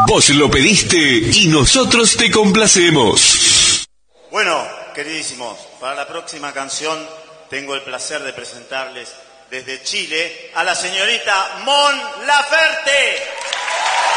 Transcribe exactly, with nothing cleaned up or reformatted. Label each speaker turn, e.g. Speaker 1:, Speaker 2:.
Speaker 1: Vos lo pediste y nosotros te complacemos.
Speaker 2: Bueno, queridísimos, para la próxima canción tengo el placer de presentarles desde Chile a la señorita Mon Laferte.